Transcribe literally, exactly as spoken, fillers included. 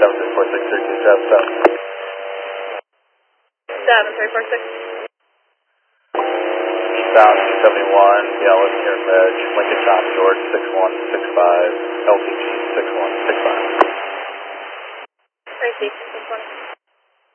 seven three four six three two seven seven. seven three four six. Eastbound two seventy-one, Dallas near Ledge, Lincoln Top, George six one six five, L T G six one six five. Tracy, six one.